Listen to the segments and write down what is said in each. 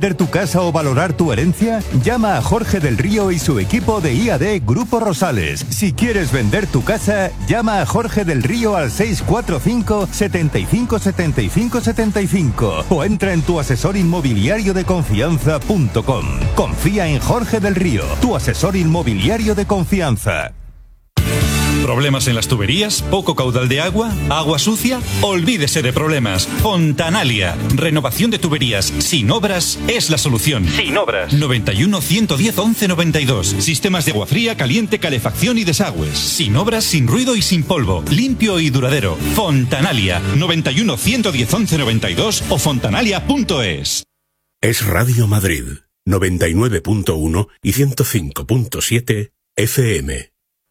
vender tu casa o valorar tu herencia? Llama a Jorge del Río y su equipo de IAD Grupo Rosales. Si quieres vender tu casa, llama a Jorge del Río al 645 75 75 75 o entra en tuasesorinmobiliariodeconfianza.com. Confía en Jorge del Río, tu asesor inmobiliario de confianza. ¿Problemas en las tuberías? ¿Poco caudal de agua? ¿Agua sucia? Olvídese de problemas. Fontanalia. Renovación de tuberías sin obras es la solución. Sin obras. 91 110 11 92. Sistemas de agua fría, caliente, calefacción y desagües. Sin obras, sin ruido y sin polvo. Limpio y duradero. Fontanalia. 91 110 11 92 o fontanalia.es. Es Radio Madrid. 99.1 y 105.7 FM.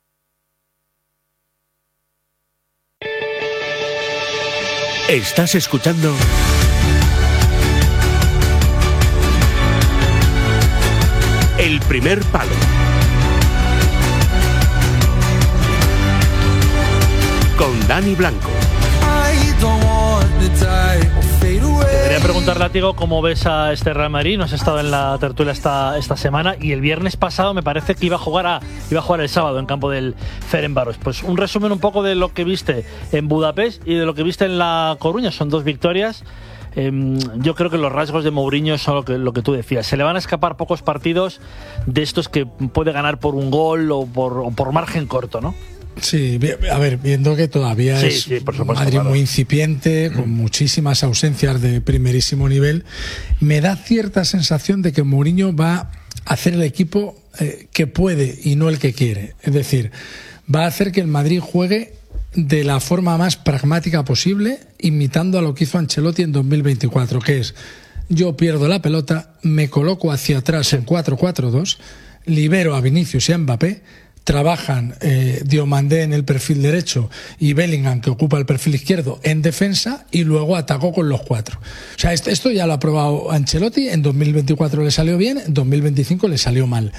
Estás escuchando El Primer Palo con Dani Blanco. Quería preguntarle a Tiago cómo ves a este Real Madrid. No has estado en la tertulia esta semana y el viernes pasado me parece que iba a jugar el sábado en campo del Ferencváros. Pues un resumen un poco de lo que viste en Budapest y de lo que viste en La Coruña. Son 2 victorias. Yo creo que los rasgos de Mourinho son lo que tú decías. Se le van a escapar pocos partidos de estos que puede ganar por un gol o por margen corto, ¿no? Sí, a ver, viendo que todavía es por supuesto, Madrid muy incipiente, con muchísimas ausencias de primerísimo nivel, me da cierta sensación de que Mourinho va a hacer el equipo que puede y no el que quiere. Es decir, va a hacer que el Madrid juegue de la forma más pragmática posible, imitando a lo que hizo Ancelotti en 2024, que es: yo pierdo la pelota, me coloco hacia atrás en 4-4-2, libero a Vinicius y a Mbappé, trabajan Diomandé en el perfil derecho y Bellingham, que ocupa el perfil izquierdo, en defensa, y luego atacó con los 4. O sea, esto ya lo ha probado Ancelotti. En 2024 le salió bien, en 2025 le salió mal.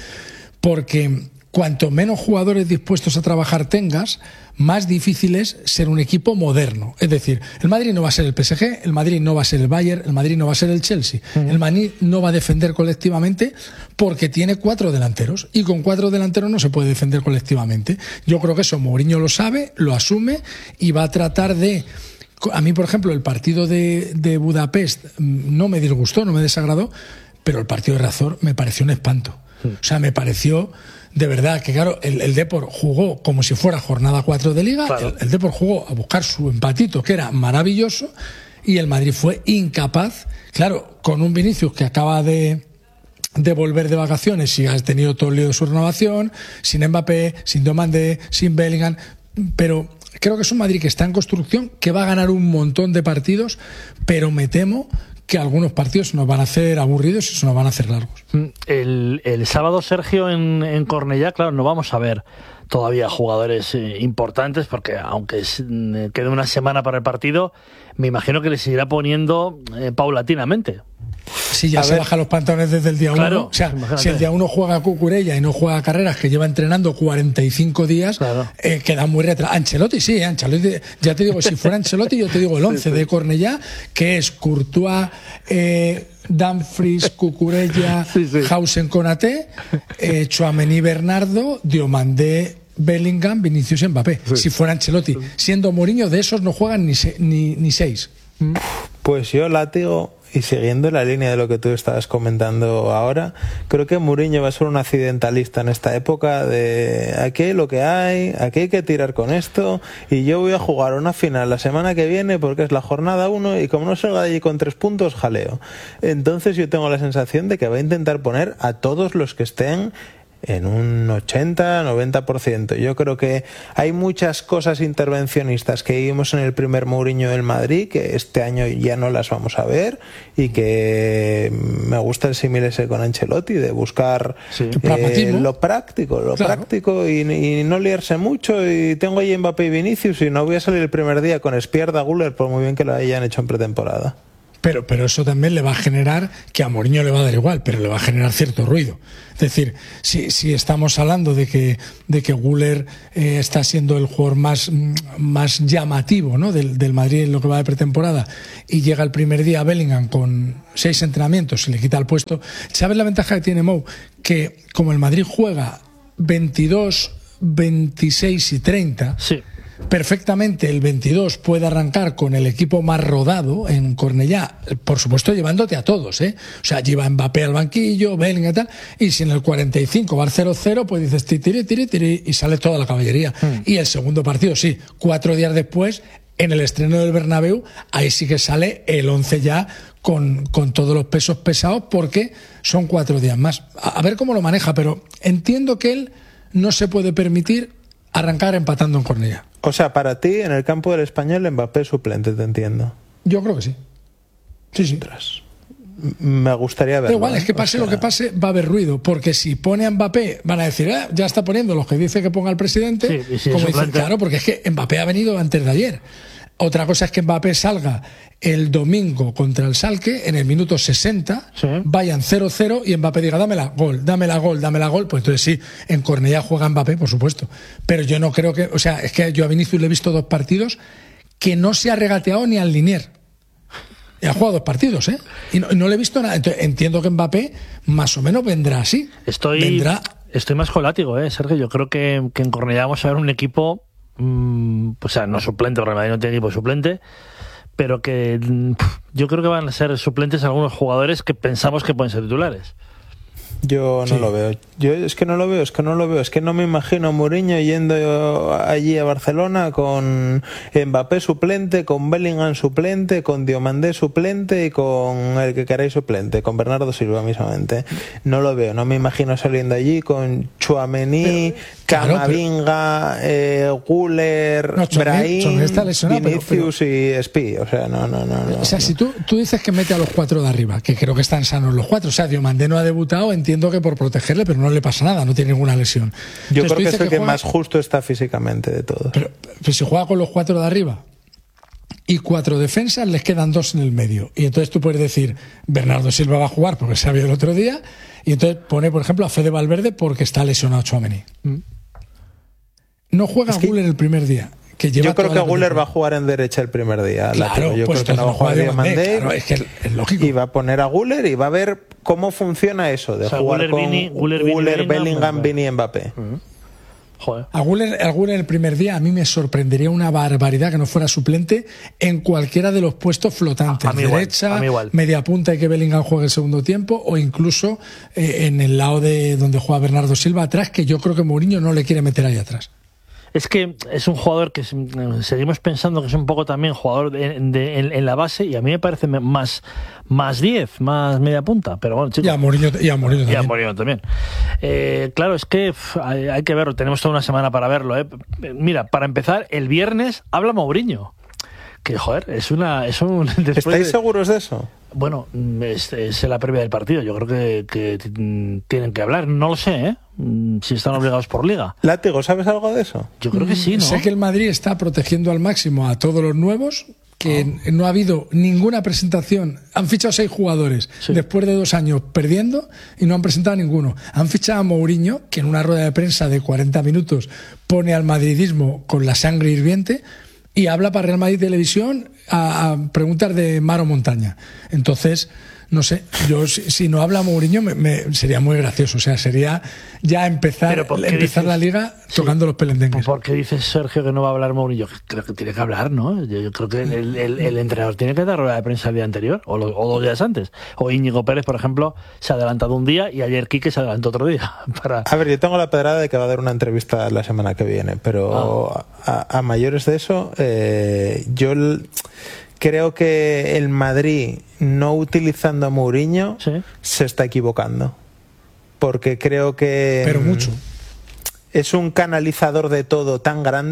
Porque cuanto menos jugadores dispuestos a trabajar tengas, más difícil es ser un equipo moderno. Es decir, el Madrid no va a ser el PSG, el Madrid no va a ser el Bayern, el Madrid no va a ser el Chelsea. El Madrid no va a defender colectivamente porque tiene 4 delanteros, y con 4 delanteros no se puede defender colectivamente. Yo creo que eso Mourinho lo sabe, lo asume y va a tratar de... A mí, por ejemplo, el partido de Budapest no me disgustó, no me desagradó, pero el partido de Razor me pareció un espanto. O sea, me pareció... De verdad que, claro, el Depor jugó como si fuera jornada 4 de Liga. Claro. El Depor jugó a buscar su empatito, que era maravilloso, y el Madrid fue incapaz. Claro, con un Vinicius que acaba de volver de vacaciones y ha tenido todo el lío de su renovación, sin Mbappé, sin Diomandé, sin Bellingham, pero creo que es un Madrid que está en construcción, que va a ganar un montón de partidos, pero me temo que algunos partidos se nos van a hacer aburridos y se nos van a hacer largos. El sábado, Sergio, en Cornellá, claro, no vamos a ver todavía jugadores importantes, porque aunque quede una semana para el partido, me imagino que le seguirá poniendo paulatinamente. Sí, ya se baja los pantalones desde el día 1. Claro, o sea, imagínate. Si el día 1 juega Cucurella y no juega Carreras, que lleva entrenando 45 días, claro, queda muy retrasado. Ancelotti, sí, Ancelotti, ya te digo, si fuera Ancelotti, yo te digo el 11 de Cornellá, que es Courtois, Dumfries, Cucurella, Hausen, Konaté, Tchouaméni, Bernardo, Diomandé, Bellingham, Vinicius y Mbappé. Si fuera Ancelotti. Siendo Mourinho, de esos no juegan ni 6. Pues yo, Látigo, y siguiendo la línea de lo que tú estabas comentando ahora, creo que Mourinho va a ser un accidentalista en esta época de aquí hay lo que hay que tirar con esto, y yo voy a jugar una final la semana que viene porque es la jornada 1 y como no salga de allí con 3 puntos, jaleo. Entonces yo tengo la sensación de que va a intentar poner a todos los que estén en un 80-90%. Yo creo que hay muchas cosas intervencionistas que vimos en el primer Mourinho del Madrid que este año ya no las vamos a ver, y que me gusta el símil ese con Ancelotti de buscar lo práctico y no liarse mucho. Y tengo ahí Mbappé y Vinicius y no voy a salir el primer día con Espierda, Güler, por muy bien que lo hayan hecho en pretemporada. pero eso también le va a generar, que a Mourinho le va a dar igual, pero le va a generar cierto ruido. Es decir, si estamos hablando de que Güler está siendo el jugador más llamativo, ¿no?, del Madrid en lo que va de pretemporada, y llega el primer día a Bellingham con 6 entrenamientos y le quita el puesto, ¿sabes la ventaja que tiene Mou? Que como el Madrid juega 22, 26 y 30... Sí. Perfectamente el 22 puede arrancar con el equipo más rodado en Cornellá, por supuesto llevándote a todos, ¿eh? O sea, lleva Mbappé al banquillo, Bellingham y tal, y si en el 45 va al 0-0, pues dices tiri, y sale toda la caballería. Y el segundo partido, sí, 4 días después, en el estreno del Bernabéu, ahí sí que sale el 11 ya con todos los pesos pesados, porque son 4 días más. A ver cómo lo maneja, pero entiendo que él no se puede permitir arrancar empatando en Cornellá. O sea, para ti, en el campo del Español, Mbappé es suplente, te entiendo. Yo creo que sí. Sí. Me gustaría verlo. Da igual, es que pase lo que pase, va a haber ruido, porque si pone a Mbappé, van a decir, ya está poniendo los que dice que ponga el presidente, sí, como dicen, claro, porque es que Mbappé ha venido antes de ayer. Otra cosa es que Mbappé salga el domingo contra el Schalke en el minuto 60, vayan 0-0 y Mbappé diga, dame la gol, pues entonces sí, en Cornellá juega Mbappé, por supuesto. Pero yo no creo que, o sea, es que yo a Vinicius le he visto 2 partidos que no se ha regateado ni al Linier. Y ha jugado 2 partidos, ¿eh? Y no le he visto nada. Entonces, entiendo que Mbappé más o menos vendrá así. Estoy más con látigo, Sergio. Yo creo que en Cornellá vamos a ver un equipo, o sea, no suplente, Real Madrid no tiene equipo suplente, pero que yo creo que van a ser suplentes algunos jugadores que pensamos que pueden ser titulares. Yo no lo veo. Es que no lo veo. Es que no me imagino a Mourinho yendo allí a Barcelona con Mbappé suplente, con Bellingham suplente, con Diomandé suplente y con el que queráis suplente, con Bernardo Silva mismamente. No lo veo. No me imagino saliendo allí con Tchouaméni, Camavinga, Güler, Brahim, Vinicius y Espi. O sea, no. O sea, si tú dices que mete a los 4 de arriba, que creo que están sanos los 4, o sea, Diomandé no ha debutado, entiendo que por protegerle, pero no le pasa nada, no tiene ninguna lesión. Yo creo que es el que más justo está físicamente de todos. Pero si juega con los 4 de arriba y 4 defensas, les quedan 2 en el medio. Y entonces tú puedes decir, Bernardo Silva va a jugar porque se ha visto el otro día, y entonces pone, por ejemplo, a Fede Valverde porque está lesionado Tchouaméni. No juega Güler el primer día. Yo creo que Güler va a jugar en derecha el primer día. Claro, yo pues creo que no va a jugar Diomandé. Claro, es que es lógico. Y va a poner a Güler y va a ver cómo funciona eso de jugar con Güler, Bellingham, Vini y Mbappé. Joder. A Güler el primer día a mí me sorprendería una barbaridad que no fuera suplente en cualquiera de los puestos flotantes. Derecha, media punta y que Bellingham juegue el segundo tiempo, o incluso en el lado de donde juega Bernardo Silva atrás, que yo creo que Mourinho no le quiere meter ahí atrás. Es que es un jugador que seguimos pensando que es un poco también jugador en la base, y a mí me parece más 10, más media punta, pero bueno, chicos. Y a Mourinho también. Claro, es que hay que verlo, tenemos toda una semana para verlo. Mira, para empezar, el viernes habla Mourinho. Que, joder, es un... ¿Estáis seguros de eso? Bueno, es la previa del partido. Yo creo que tienen que hablar. No lo sé, si están obligados por liga. Látigo, ¿sabes algo de eso? Yo creo que sí, ¿no? Sé que el Madrid está protegiendo al máximo a todos los nuevos, que no ha habido ninguna presentación. Han fichado 6 jugadores después de 2 años perdiendo y no han presentado a ninguno. Han fichado a Mourinho, que en una rueda de prensa de 40 minutos pone al madridismo con la sangre hirviente, y habla para Real Madrid Televisión a preguntas de mar o montaña. Entonces, no sé, yo si no habla Mourinho sería muy gracioso. O sea, sería ya empezar la liga tocando los pelendengues. ¿Por qué dices, Sergio, que no va a hablar Mourinho? Creo que tiene que hablar, ¿no? Yo creo que el entrenador tiene que dar rueda de prensa el día anterior, o 2 días antes. O Íñigo Pérez, por ejemplo, se ha adelantado un día y ayer Quique se adelantó otro día. A ver, yo tengo la pedrada de que va a dar una entrevista la semana que viene, pero a mayores de eso, yo creo que el Madrid, no utilizando a Mourinho, se está equivocando. Porque creo que... Pero mucho. Es un canalizador de todo tan grande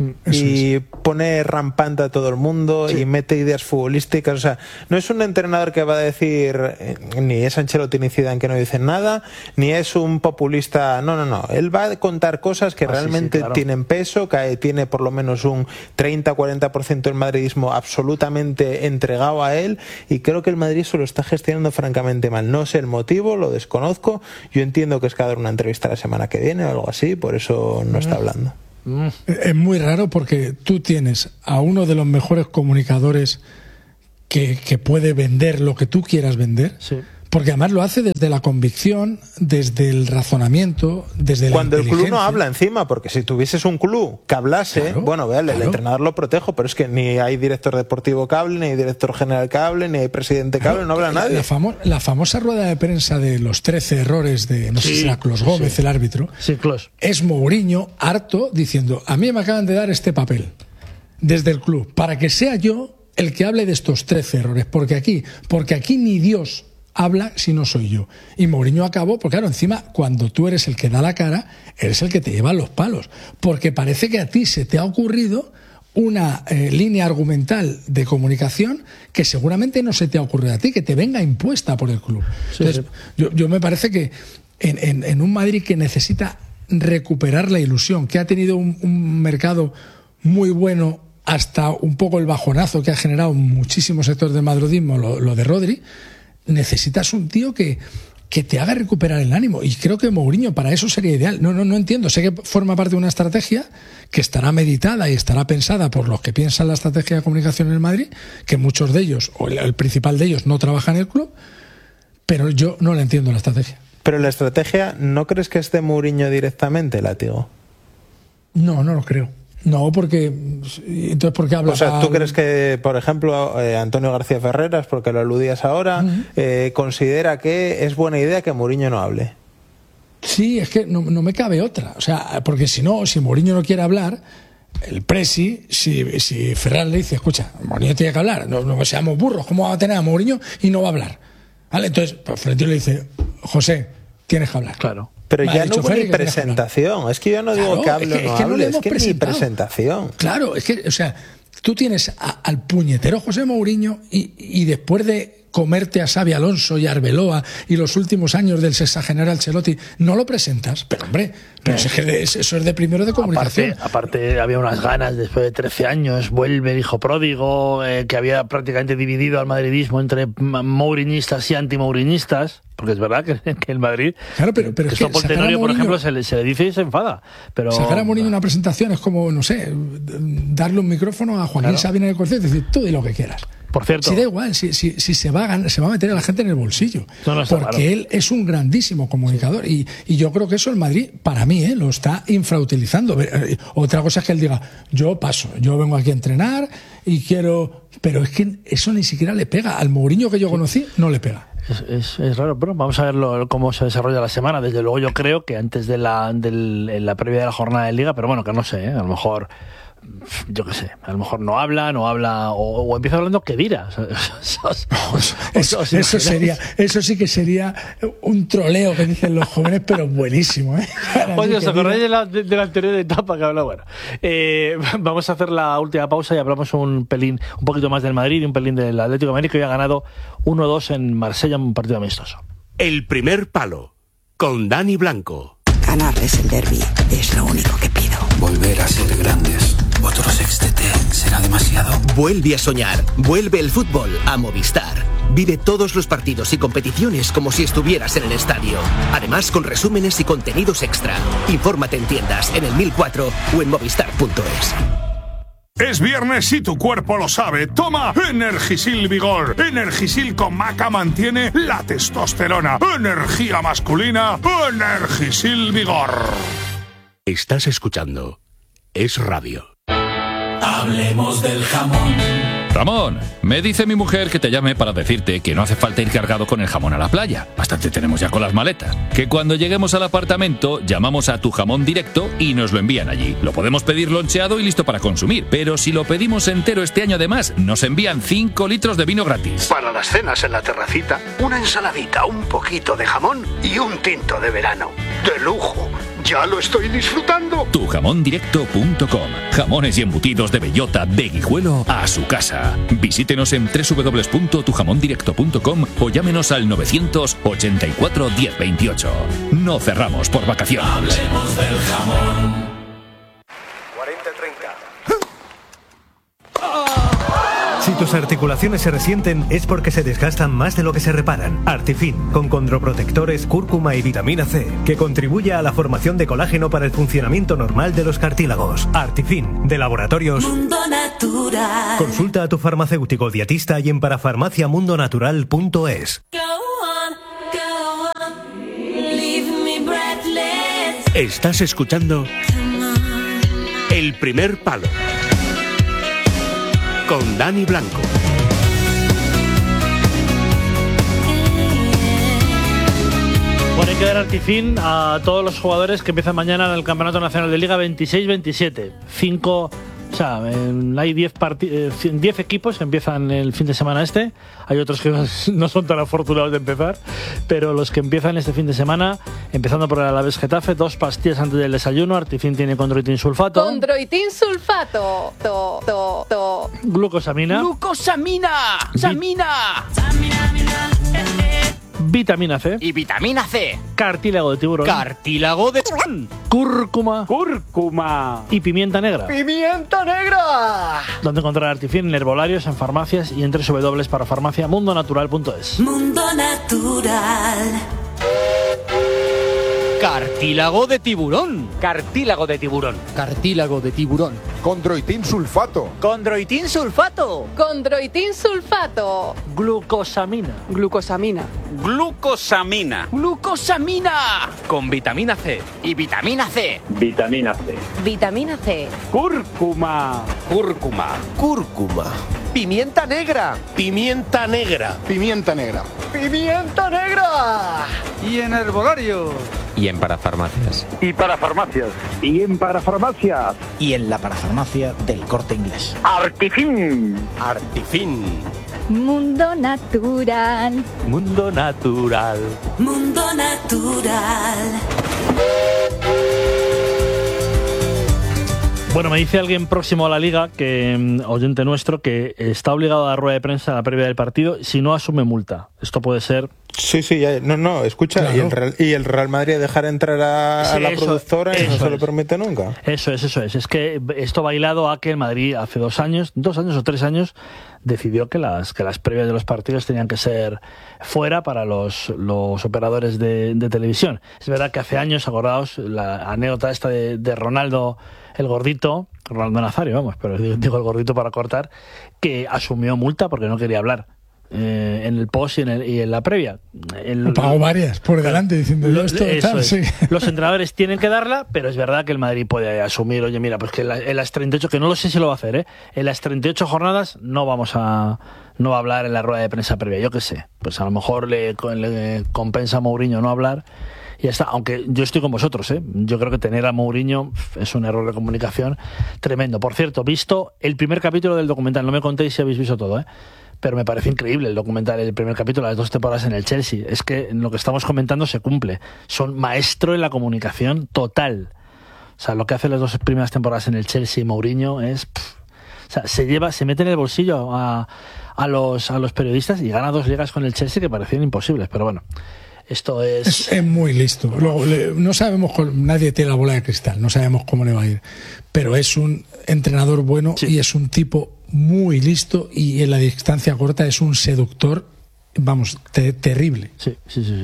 y pone rampante a todo el mundo y mete ideas futbolísticas. O sea, no es un entrenador que va a decir, ni es Ancelotti ni Zidane que no dicen nada, ni es un populista. No. Él va a contar cosas que realmente tienen peso, que tiene por lo menos un 30-40% del madridismo absolutamente entregado a él, y creo que el Madrid eso lo está gestionando francamente mal. No sé el motivo, lo desconozco. Yo entiendo que es que va a dar una entrevista la semana que viene o algo así, por eso no está hablando. Es muy raro porque tú tienes a uno de los mejores comunicadores que puede vender lo que tú quieras vender, porque además lo hace desde la convicción, desde el razonamiento, desde la cuando inteligencia. El club no habla encima, porque si tuvieses un club que hablase, el entrenador lo protejo, pero es que ni hay director deportivo que hable, ni hay director general que hable, ni hay presidente que hable, no habla nadie. La famosa rueda de prensa de los 13 errores de, no sé si era Clos Gómez, el árbitro, es Mourinho harto diciendo, a mí me acaban de dar este papel desde el club, para que sea yo el que hable de estos 13 errores, porque aquí ni Dios habla si no soy yo. Y Mourinho acabó, porque claro, encima cuando tú eres el que da la cara, eres el que te lleva los palos, porque parece que a ti se te ha ocurrido una línea argumental de comunicación que seguramente no se te ha ocurrido a ti, que te venga impuesta por el club. Entonces, yo me parece que en un Madrid que necesita recuperar la ilusión, que ha tenido un mercado muy bueno hasta un poco el bajonazo que ha generado muchísimos sectores del madridismo, lo de Rodri, necesitas un tío que te haga recuperar el ánimo, y creo que Mourinho para eso sería ideal. No entiendo, sé que forma parte de una estrategia que estará meditada y estará pensada por los que piensan la estrategia de comunicación en el Madrid, que muchos de ellos, o el principal de ellos, no trabaja en el club, pero yo no le entiendo la estrategia. Pero la estrategia, ¿no crees que es de Mourinho directamente, Látigo? No lo creo. No, porque entonces ¿por qué hablas? O sea, ¿tú crees que, por ejemplo, Antonio García Ferreras, porque lo aludías ahora, considera que es buena idea que Mourinho no hable? Sí, es que no me cabe otra. O sea, porque si Mourinho no quiere hablar, el presi, si Ferreras le dice, escucha, Mourinho tiene que hablar, no seamos burros, ¿cómo va a tener a Mourinho y no va a hablar? ¿Vale? Entonces, Florentino le dice, José, tienes que hablar. Claro. Pero ya no hubo ni presentación. Es que yo no digo que hable o no hable, es que ni presentación. Claro, es que, o sea, tú tienes al puñetero José Mourinho y después de comerte a Xabi Alonso y a Arbeloa y los últimos años del sexagenario Ancelotti, no lo presentas. Pero hombre, eso es de primero de comunicación. Aparte había unas ganas, después de 13 años, vuelve el hijo pródigo, que había prácticamente dividido al madridismo entre mourinistas y anti-mourinistas. Porque es verdad que el Madrid, claro, pero es que Tenorio, por ejemplo, se le dice y se enfada. Pero sacar a Mourinho una presentación es como, no sé, darle un micrófono a Joaquín Sabina en el concierto y decir, tú di lo que quieras. Por cierto, si da igual, si se va a meter a la gente en el bolsillo. Porque él es un grandísimo comunicador. Y yo creo que eso el Madrid, para mí, lo está infrautilizando. Otra cosa es que él diga, yo paso, yo vengo aquí a entrenar y quiero... Pero es que eso ni siquiera le pega. Al Mourinho que yo conocí, no le pega. Es raro, pero vamos a ver cómo se desarrolla la semana. Desde luego yo creo que antes de la previa de la jornada de Liga, pero bueno, que no sé, a lo mejor, yo qué sé, a lo mejor no habla o empieza hablando que dirá. Eso sí que sería un troleo que dicen los jóvenes, pero buenísimo, ¿eh? Oye, ¿os acordáis de la anterior etapa que habla? Bueno, vamos a hacer la última pausa y hablamos un poquito más del Madrid y un pelín del Atlético de Madrid, que hoy ha ganado 1-2 en Marsella, un partido amistoso. El primer palo, con Dani Blanco. Ganarles el derbi es lo único que pido. Volver a ser grandes. Otro sextete será demasiado. Vuelve a soñar. Vuelve el fútbol a Movistar. Vive todos los partidos y competiciones como si estuvieras en el estadio. Además, con resúmenes y contenidos extra. Infórmate en tiendas, en el 1004 o en movistar.es. Es viernes y tu cuerpo lo sabe. Toma Energisil Vigor. Energisil con maca mantiene la testosterona. Energía masculina. Energisil Vigor. Estás escuchando Es Radio. Hablemos del jamón. Ramón, me dice mi mujer que te llame para decirte que no hace falta ir cargado con el jamón a la playa. Bastante tenemos ya con las maletas. Que cuando lleguemos al apartamento, llamamos a Tu Jamón Directo y nos lo envían allí. Lo podemos pedir loncheado y listo para consumir. Pero si lo pedimos entero este año además, nos envían 5 litros de vino gratis. Para las cenas en la terracita, una ensaladita, un poquito de jamón y un tinto de verano. ¡De lujo! ¡Ya lo estoy disfrutando! Tujamondirecto.com. Jamones y embutidos de bellota de Guijuelo a su casa. Visítenos en www.tujamondirecto.com o llámenos al 984 1028. No cerramos por vacaciones. Hablemos del jamón. 40-30. Si tus articulaciones se resienten es porque se desgastan más de lo que se reparan. Artifin, con condroprotectores, cúrcuma y vitamina C, que contribuye a la formación de colágeno para el funcionamiento normal de los cartílagos. Artifin, de Laboratorios Mundo Natural. Consulta a tu farmacéutico dietista y en parafarmaciamundonatural.es. Estás escuchando El Primer Palo con Dani Blanco. Bueno, hay que dar Artifin a todos los jugadores que empiezan mañana en el Campeonato Nacional de Liga 26-27. Hay 10 equipos que empiezan el fin de semana este. Hay otros que no son tan afortunados de empezar, pero los que empiezan este fin de semana, empezando por el Alavés Getafe, 2 pastillas antes del desayuno. Artifin tiene condroitin sulfato. Condroitin sulfato. Glucosamina. ¡Samina! Vitamina C. Y vitamina C. Cartílago de tiburón. Cartílago de tiburón. Cúrcuma. Y pimienta negra. ¡Pimienta negra! ¿Dónde encontrar Artifin? En herbolarios, en farmacias y en www.parafarmaciamundonatural.es. Mundo Natural. Cartílago de tiburón. Cartílago de tiburón. Cartílago de tiburón. Condroitin sulfato. Condroitin sulfato. Condroitin sulfato. Glucosamina. Glucosamina. Con vitamina C. Y vitamina C. Vitamina C. Cúrcuma. Pimienta negra. Pimienta negra. Pimienta negra. Y en herbolario. Y en parafarmacias. Y en parafarmacias. Y en la parafarmacia del Corte Inglés. Artifin. Mundo Natural. Mundo Natural. Mundo Natural. Bueno, me dice alguien próximo a la Liga, oyente nuestro, que está obligado a dar rueda de prensa en la previa del partido si no asume multa. Esto puede ser... Sí, escucha, claro. y el Real Madrid dejar entrar a la productora y no se lo permite nunca. Eso es. Es que esto va hilado a que el Madrid hace 2 años o 3 años, decidió que las previas de los partidos tenían que ser fuera para los operadores de televisión. Es verdad que hace años, acordaos, la anécdota esta de Ronaldo, el gordito, Ronaldo Nazario, vamos, pero digo el gordito para cortar, que asumió multa porque no quería hablar. En el post y en la previa. Pagó varias por delante diciendo esto. Sí. Los entrenadores tienen que darla, pero es verdad que el Madrid puede asumir, oye, mira, pues que en las 38, que no lo sé si lo va a hacer, en las 38 jornadas no va a hablar en la rueda de prensa previa, yo qué sé. Pues a lo mejor le compensa a Mourinho no hablar. Y ya está, aunque yo estoy con vosotros, yo creo que tener a Mourinho es un error de comunicación tremendo. Por cierto, visto el primer capítulo del documental, no me contéis si habéis visto todo, pero me parece increíble el documental, el primer capítulo, las 2 temporadas en el Chelsea. Es que lo que estamos comentando se cumple. Son maestro en la comunicación total. O sea, lo que hace las 2 primeras temporadas en el Chelsea y Mourinho es... se mete en el bolsillo a los periodistas y gana 2 ligas con el Chelsea que parecían imposibles, pero bueno. Esto es muy listo. Luego, no sabemos, nadie tiene la bola de cristal, no sabemos cómo le va a ir, pero es un entrenador bueno, sí. Y es un tipo muy listo y en la distancia corta es un seductor, vamos, terrible. Sí.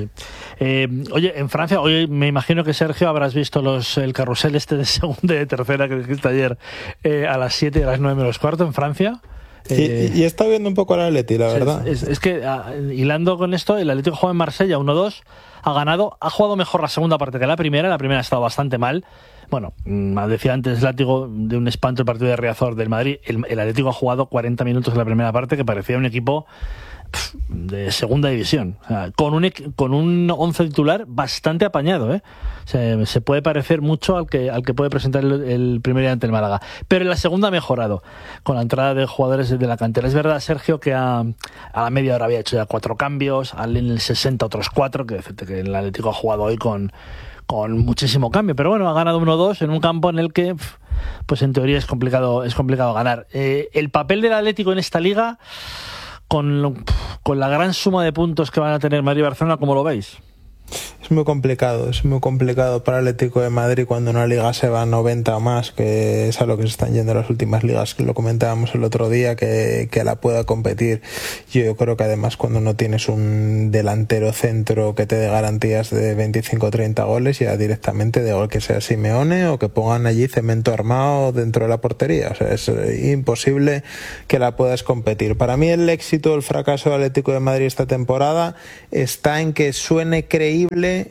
Oye, en Francia, hoy me imagino que, Sergio, habrás visto el carrusel de segunda y de tercera que dijiste ayer a las 7 y a las 9 menos cuarto en Francia. Y está viendo un poco al Atleti, la verdad. Es que, hilando con esto, el Atlético juega en Marsella 1-2, ha jugado mejor la segunda parte que la primera ha estado bastante mal. Bueno, decía antes Látigo de un espanto el partido de Riazor del Madrid. El Atlético ha jugado 40 minutos en la primera parte que parecía un equipo de segunda división, o sea, con un 11 titular bastante apañado, se puede parecer mucho al que puede presentar el primer día ante el Málaga, pero en la segunda ha mejorado con la entrada de jugadores de la cantera. Es verdad, Sergio, que a la media hora había hecho ya 4 cambios, en el 60 otros 4, que el Atlético ha jugado hoy con con muchísimo cambio. Pero bueno, ha ganado 1-2 en un campo en el que, pues en teoría es complicado ganar. El papel del Atlético en esta liga, con la gran suma de puntos que van a tener Madrid y Barcelona, ¿cómo lo veis? Es muy complicado para el Atlético de Madrid cuando una liga se va a 90 o más, que es a lo que se están yendo las últimas ligas, que lo comentábamos el otro día, que la pueda competir. Yo creo que además cuando no tienes un delantero centro que te dé garantías de 25 o 30 goles, ya directamente de gol que sea Simeone o que pongan allí cemento armado dentro de la portería. O sea, es imposible que la puedas competir. Para mí el éxito o el fracaso del Atlético de Madrid esta temporada está en que suene creíble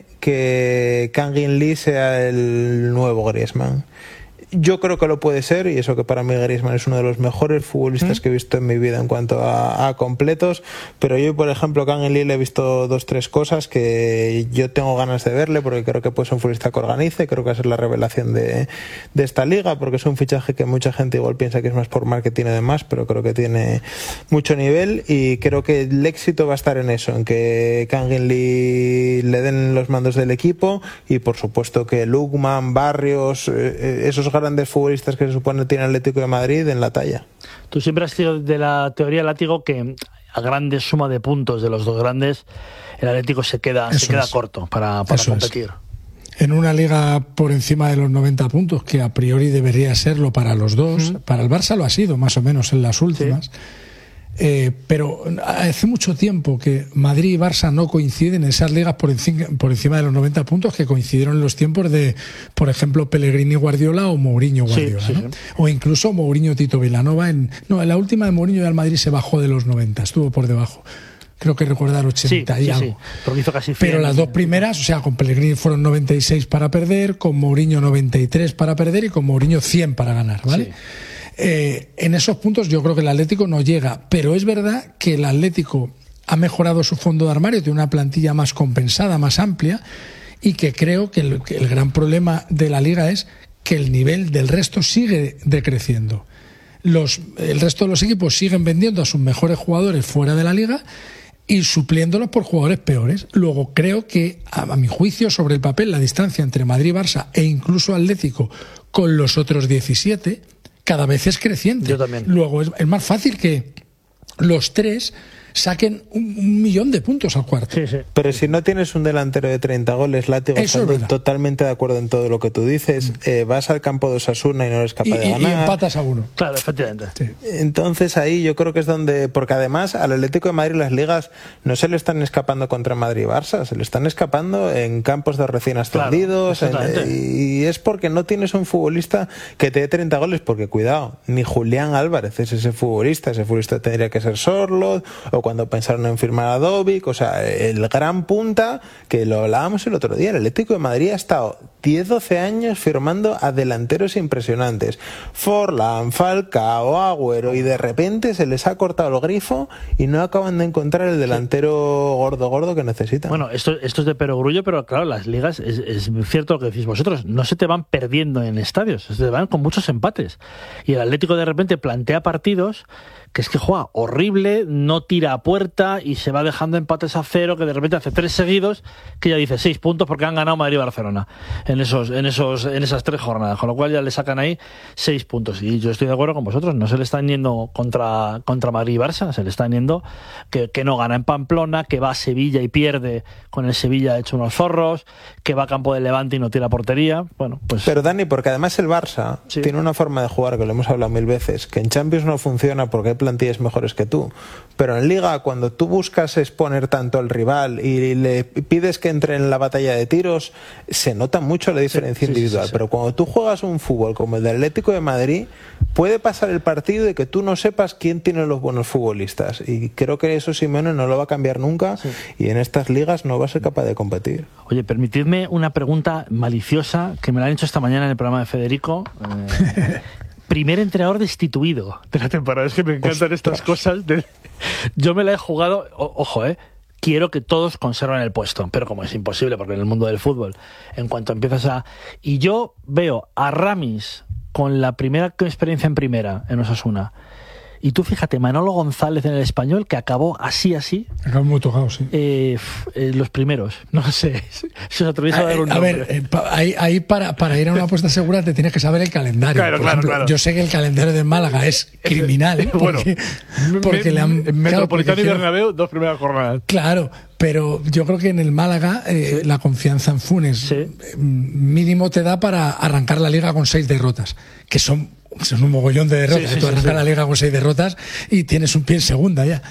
que Kang In Lee sea el nuevo Griezmann. Yo creo que lo puede ser, y eso que para mí Griezmann es uno de los mejores futbolistas que he visto en mi vida en cuanto a completos, pero yo, por ejemplo, Kang In Lee le he visto 2-3 cosas que yo tengo ganas de verle, porque creo que puede ser un futbolista que organice, creo que va a ser la revelación de esta liga, porque es un fichaje que mucha gente igual piensa que es más por marketing y demás, pero creo que tiene mucho nivel, y creo que el éxito va a estar en eso, en que Kang In Lee le den los mandos del equipo, y por supuesto que Lookman, Barrios, esos grandes futbolistas que se supone tiene el Atlético de Madrid en la talla. Tú siempre has sido de la teoría, Látigo, que a grande suma de puntos de los dos grandes, el Atlético se queda corto para competir. En una liga por encima de los 90 puntos, que a priori debería serlo para los dos, para el Barça lo ha sido más o menos en las últimas. Sí. Pero hace mucho tiempo que Madrid y Barça no coinciden en esas ligas por encima de los 90 puntos, que coincidieron en los tiempos de, por ejemplo, Pellegrini-Guardiola o Mourinho-Guardiola, ¿no? O incluso Mourinho-Tito Vilanova. En la última de Mourinho y al Madrid se bajó de los 90, estuvo por debajo. Creo que recordar 80 y algo. Sí, porque hizo casi 100. Pero las dos primeras, o sea, con Pellegrini fueron 96 para perder, con Mourinho 93 para perder y con Mourinho 100 para ganar, ¿vale? Sí. En esos puntos yo creo que el Atlético no llega, pero es verdad que el Atlético ha mejorado su fondo de armario, tiene una plantilla más compensada, más amplia, y que creo que el gran problema de la Liga es que el nivel del resto sigue decreciendo. El resto de los equipos siguen vendiendo a sus mejores jugadores fuera de la Liga y supliéndolos por jugadores peores. Luego creo que, a mi juicio, sobre el papel, la distancia entre Madrid y Barça e incluso Atlético con los otros 17... cada vez es creciente. Yo también. Luego es más fácil que los tres saquen un millón de puntos al cuarto. Sí, sí. Pero si no tienes un delantero de 30 goles, Látigo, totalmente de acuerdo en todo lo que tú dices, vas al campo de Osasuna y no eres capaz de ganar. Y empatas a uno. Claro, efectivamente. Sí. Entonces ahí yo creo que es donde, porque además al Atlético de Madrid las ligas no se le están escapando contra Madrid y Barça, se le están escapando en campos de recién ascendidos, y es porque no tienes un futbolista que te dé 30 goles, porque cuidado, ni Julián Álvarez es ese futbolista tendría que ser Sorloth, o cuando pensaron en firmar a Dovic, o sea, el gran punta, que lo hablábamos el otro día, el Atlético de Madrid ha estado 10-12 años firmando a delanteros impresionantes, Forlán, Falcao, Agüero, y de repente se les ha cortado el grifo y no acaban de encontrar el delantero gordo que necesitan. Bueno, esto es de perogrullo, pero claro, las ligas, es cierto lo que decís vosotros, no se te van perdiendo en estadios, se te van con muchos empates, y el Atlético de repente plantea partidos que es que juega horrible, no tira a puerta y se va dejando empates a cero, que de repente hace 3 seguidos, que ya dice 6 puntos porque han ganado Madrid y Barcelona en esas 3 jornadas, con lo cual ya le sacan ahí 6 puntos. Y yo estoy de acuerdo con vosotros, no se le están yendo contra Madrid y Barça, se le están yendo que no gana en Pamplona, que va a Sevilla y pierde con el Sevilla hecho unos zorros, que va a campo de Levante y no tira portería. Bueno, pues... Pero Dani, porque además el Barça tiene una forma de jugar que lo hemos hablado 1000 veces, que en Champions no funciona porque hay plantillas mejores que tú, pero en Liga, cuando tú buscas exponer tanto al rival y le pides que entre en la batalla de tiros, se nota mucho la diferencia individual. Pero cuando tú juegas un fútbol como el del Atlético de Madrid, puede pasar el partido de que tú no sepas quién tiene los buenos futbolistas, y creo que eso Simeone no lo va a cambiar nunca, y en estas ligas no va a ser capaz de competir. Oye, permitidme una pregunta maliciosa que me la han hecho esta mañana en el programa de Federico. Primer entrenador destituido de la temporada. Es que me encantan estas cosas. Yo me la he jugado, ojo, quiero que todos conserven el puesto, pero como es imposible, porque en el mundo del fútbol, en cuanto empiezas a... Y yo veo a Ramis con la primera experiencia en primera, en Osasuna, Y tú fíjate, Manolo González en el Español, que acabó así. Acabó muy tocado, sí. Los primeros, no sé. Se os atraviesa a dar un nombre. A ver, ahí para ir a una apuesta segura te tienes que saber el calendario. Claro. Yo sé que el calendario de Málaga es criminal. Porque le han... Metropolitano y Bernabéu, 2 primeras jornadas. Claro, pero yo creo que en el Málaga la confianza en Funes mínimo te da para arrancar la Liga con 6 derrotas, que son un mogollón de derrotas. Tú arrancas la Liga con 6 derrotas y tienes un pie en segunda ya.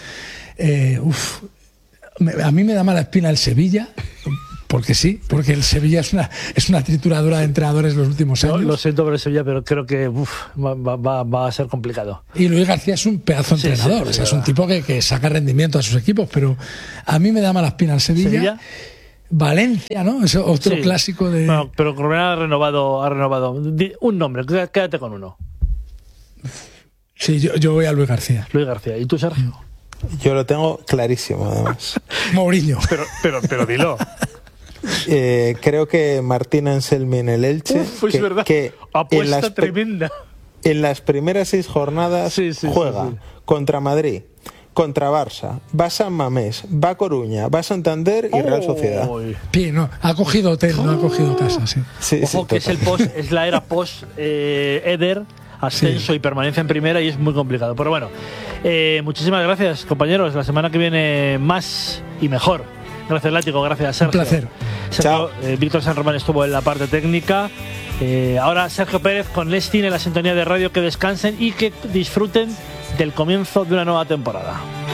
A mí me da mala espina el Sevilla, porque el Sevilla es una trituradora de entrenadores los últimos años. Lo siento por el Sevilla, pero creo que va a ser complicado. Y Luis García es un pedazo de entrenador, es un tipo que saca rendimiento a sus equipos, pero a mí me da mala espina el Sevilla. Valencia, ¿no? Es otro clásico de... No, pero Rubén ha renovado. Un nombre, quédate con uno. Sí, yo voy a Luis García. Luis García. ¿Y tú, Sergio? Yo lo tengo clarísimo, además. Mourinho. Pero dilo. Creo que Martín Anselmi en el Elche. Es verdad. Que apuesta tremenda. En las primeras 6 jornadas juega contra Madrid, contra Barça, va a San Mamés, va a Coruña, va a Santander y Real Sociedad. No, ha cogido hotel, no ha cogido casa, sí. Ojo, que es la era post Eder, ascenso y permanencia en primera, y es muy complicado. Pero bueno, muchísimas gracias, compañeros. La semana que viene más y mejor. Gracias, Látigo. Gracias, Sergio. Un placer. Chao. Víctor San Román estuvo en la parte técnica. Ahora Sergio Pérez con Lestin en la sintonía de radio. Que descansen y que disfruten del comienzo de una nueva temporada.